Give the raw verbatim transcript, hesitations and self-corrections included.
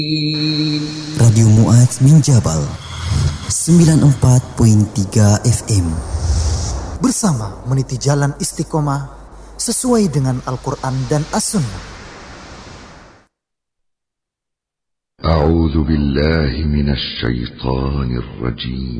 Radio Muaz bin Jabal sembilan puluh empat perpuluhan tiga F M bersama meniti jalan istiqomah sesuai dengan Al-Quran dan As-Sunnah. A'udzu billahi minasy syaithanir rajim.